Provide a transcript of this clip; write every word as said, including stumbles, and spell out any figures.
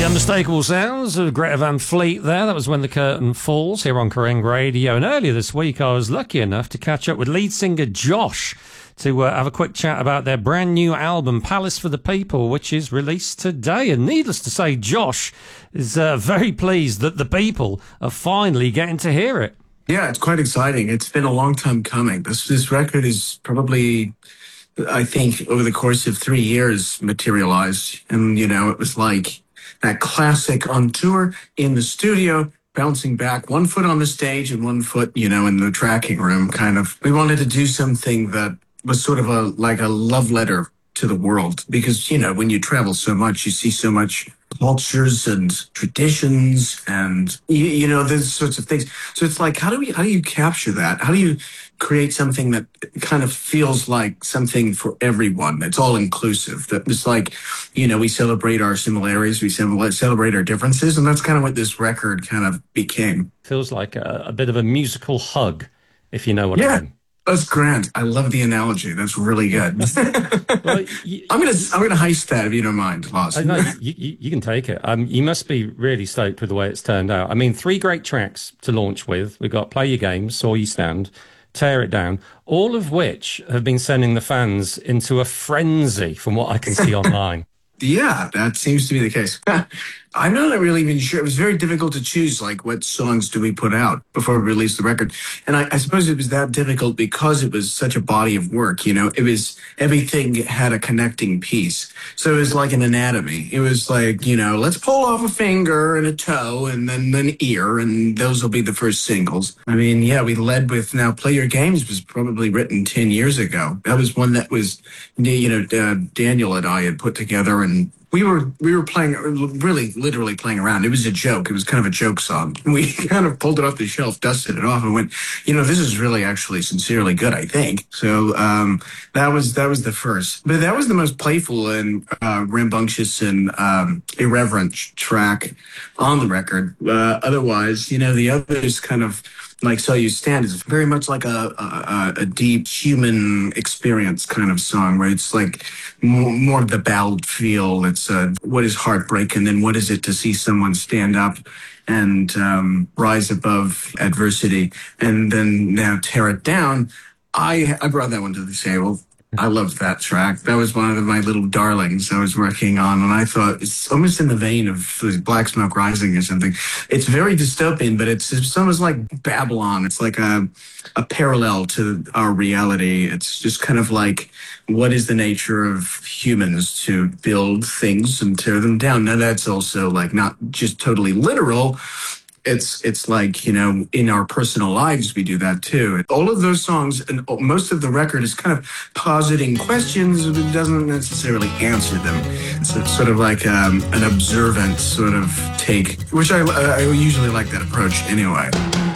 The unmistakable sounds of Greta Van Fleet there. That was When the Curtain Falls here on Kerrang Radio. And earlier this week, I was lucky enough to catch up with lead singer Josh to uh, have a quick chat about their brand new album, Palace for the People, which is released today. And needless to say, Josh is uh, very pleased that the people are finally getting to hear it. Yeah, it's quite exciting. It's been a long time coming. This this record is probably, I think, over the course of three years materialized. And, you know, it was like that classic on tour, in the studio, bouncing back, one foot on the stage and one foot, you know, in the tracking room, kind of. We wanted to do something that was sort of a like a love letter to the world. Because, you know, when you travel so much, you see so much cultures and traditions and, you, you know, those sorts of things. So it's like, how do we, how do you capture that? How do you create something that kind of feels like something for everyone? It's all inclusive. That it's like, you know, we celebrate our similarities, we celebrate our differences. And that's kind of what this record kind of became. Feels like a, a bit of a musical hug, if you know what yeah. I mean. That's grand. I love the analogy. That's really good. well, you, I'm gonna I'm gonna heist that if you don't mind, Lawson. No, you, you, you can take it. Um, you must be really stoked with the way it's turned out. I mean, three great tracks to launch with. We've got Play Your Games, Saw You Stand, Tear It Down, all of which have been sending the fans into a frenzy from what I can see online. Yeah, that seems to be the case. I'm not really even sure. It was very difficult to choose, like, what songs do we put out before we released the record. And I, I suppose it was that difficult because it was such a body of work, you know. It was, everything had a connecting piece. So it was like an anatomy. It was like, you know, let's pull off a finger and a toe and then an ear, and those will be the first singles. I mean, yeah, we led with Now Play Your Games was probably written ten years ago. That was one that was, you know, uh, Daniel and I had put together, and We were we were playing, really, literally playing around. It was a joke. It was kind of a joke song. We kind of pulled it off the shelf, dusted it off, and went, you know, this is really actually sincerely good, I think. So um, that was that was the first. But that was the most playful and uh, rambunctious and um, irreverent track on the record. Uh, otherwise, you know, the others kind of, like So You Stand, is very much like a, a, a deep human experience kind of song, where it's like more, more of the ballad feel. It's uh, what is heartbreak, and then what is it to see someone stand up and um, rise above adversity. And then Now Tear It Down, I, I brought that one to the table. I loved that track. That was one of my little darlings I was working on, and I thought it's almost in the vein of Black Smoke Rising or something. It's very dystopian, but it's, it's almost like Babylon. It's like a, a parallel to our reality. It's just kind of like, what is the nature of humans to build things and tear them down? Now, that's also like not just totally literal. It's it's like, you know, in our personal lives, we do that too. All of those songs, and most of the record is kind of positing questions, but it doesn't necessarily answer them. It's sort of like um, an observant sort of take, which I, I usually like that approach anyway.